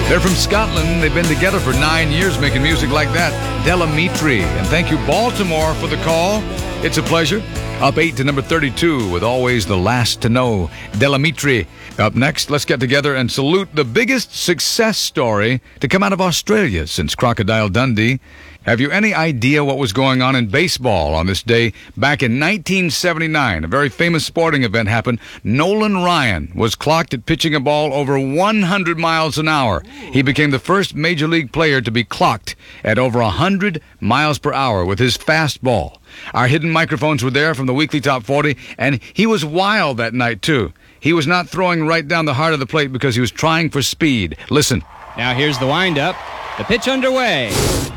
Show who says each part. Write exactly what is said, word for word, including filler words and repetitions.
Speaker 1: They're from Scotland. They've been together for nine years making music like that. Del Amitri. And thank you, Baltimore, for the call. It's a pleasure. Up eight to number thirty-two with Always the Last to Know. Del Amitri. Up next, let's get together and salute the biggest success story to come out of Australia since Crocodile Dundee. Have you any idea what was going on in baseball on this day? Back in nineteen seventy-nine, a very famous sporting event happened. Nolan Ryan was clocked at pitching a ball over one hundred miles an hour. He became the first major league player to be clocked at over one hundred miles per hour with his fastball. Our hidden microphones were there from the Weekly Top forty, and he was wild that night, too. He was not throwing right down the heart of the plate because he was trying for speed. Listen.
Speaker 2: Now here's the windup. The pitch underway.